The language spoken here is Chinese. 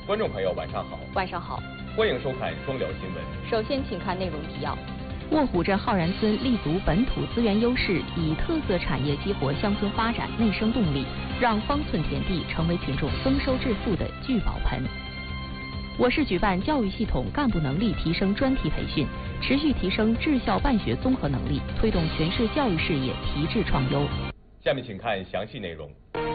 观众朋友，晚上好。 晚上好， 欢迎收看双聊新闻。 首先，请看内容提要。 卧虎镇浩然村立足本土资源优势，以特色产业激活乡村发展内生动力，让方寸田地成为群众增收致富的聚宝盆。我市举办教育系统干部能力提升专题培训，持续提升治校办学综合能力，推动全市教育事业提质创优。 下面请看详细内容。